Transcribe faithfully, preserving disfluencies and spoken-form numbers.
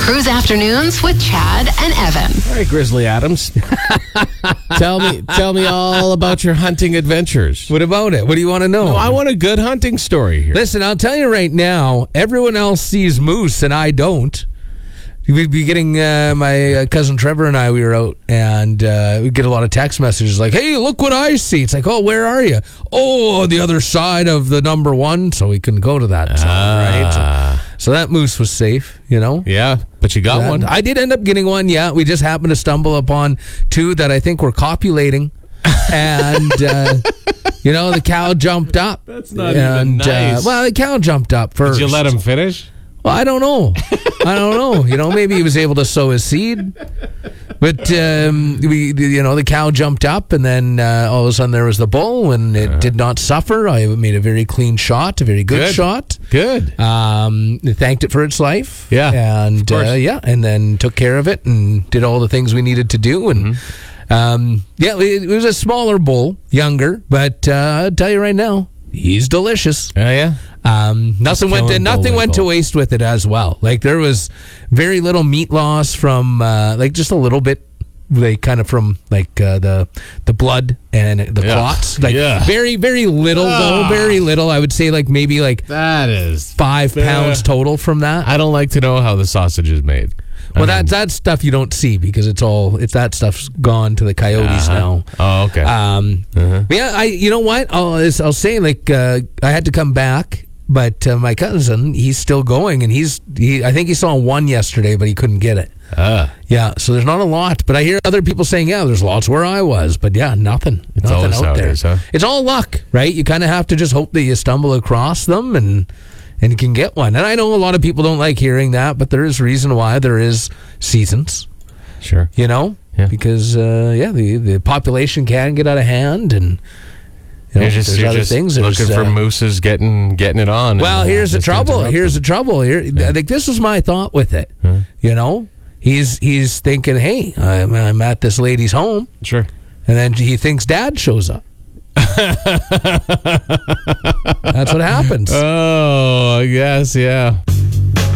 Cruise Afternoons with Chad and Evan. All right, Grizzly Adams. tell me tell me all about your hunting adventures. What about it? What do you want to know? No, I want a good hunting story here. Listen, I'll tell you right now, everyone else sees moose and I don't. We'd be getting, uh, my uh, cousin Trevor and I, we were out, and uh, we get a lot of text messages like, hey, look what I see. It's like, oh, where are you? Oh, the other side of the number one, so we couldn't go to that zone, Ah. right? So, so that moose was safe, you know? Yeah, but you got That- one. I did end up getting one, yeah. We just happened to stumble upon two that I think were copulating, and... Uh, You know, the cow jumped up. That's not and, even nice. Uh, well, the cow jumped up first. Did you let him finish? Well, I don't know. I don't know. You know, maybe he was able to sow his seed. But, um, we, you know, the cow jumped up, and then uh, all of a sudden there was the bull, and it uh-huh. did not suffer. I made a very clean shot, a very good, good. shot. Good. Um, thanked it for its life. Yeah. And, uh, yeah, and then took care of it and did all the things we needed to do. And, mm-hmm. Um, yeah, it was a smaller bull, younger, but uh, I'll tell you right now, he's delicious. Oh, yeah? Um, nothing went to, nothing went to waste with it as well. Like, there was very little meat loss from, uh, like, just a little bit, like, kind of from, like, uh, the the blood and the yeah. clots. Like, yeah. very, very little, ah. though. Very little. I would say, like, maybe, like, that is five uh, pounds total from that. I don't like to know how the sausage is made. Well, that that stuff you don't see because it's all it's that stuff's gone to the coyotes uh-huh. now. Oh, okay. Um, uh-huh. Yeah, I you know what I'll I'll say like uh, I had to come back, but uh, my cousin he's still going and he's he I think he saw one yesterday, but he couldn't get it. Ah. Yeah, so there's not a lot, but I hear other people saying yeah, there's lots where I was, but yeah, nothing. It's nothing always out how there. it is, huh? It's all luck, right? You kind of have to just hope that you stumble across them and. And you can get one. And I know a lot of people don't like hearing that, but there is reason why there is seasons. Sure. You know? Yeah. Because, uh, yeah, the, the population can get out of hand and you know, you're just, there's you're other just things. looking There's, for uh, mooses getting getting it on. Well, and, here's uh, the trouble. Here's them. the trouble. Here, yeah. I think this was my thought with it. Huh? You know? He's he's thinking, hey, I'm, I'm at this lady's home. Sure. And then he thinks dad shows up. That's what happens. Oh, I guess, yeah.